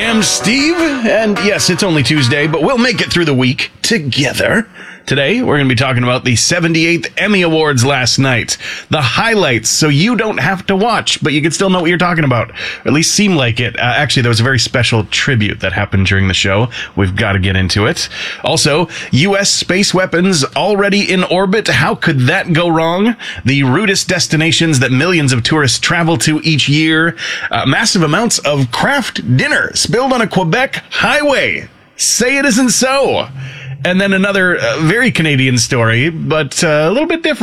am Steve, and yes, it's only Tuesday, but we'll make it through the week together. Today, we're going to be talking about the 78th Emmy Awards last night. The highlights, so you don't have to watch, but you can still know what you're talking about. Or at least seem like it. Actually, there was a very special tribute that happened during the show. We've got to get into it. Also, U.S. space weapons already in orbit. How could that go wrong? The rudest destinations that millions of tourists travel to each year. Massive amounts of Kraft dinner spilled on a Quebec highway. Say it isn't so. And then another very Canadian story, but a little bit different.